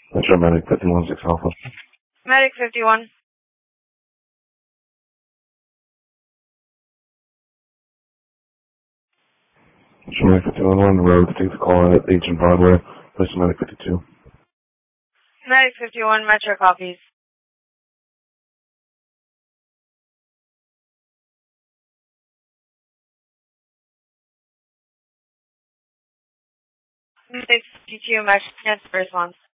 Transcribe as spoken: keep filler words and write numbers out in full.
Metro Medic fifty-one six Alpha. Medic fifty-one. Metro Medic fifty-one, we're on the road to take the call at Agent Broadway. Place Medic fifty-two. Medic fifty-one, Metro copies. Medic fifty-two, Metro, response.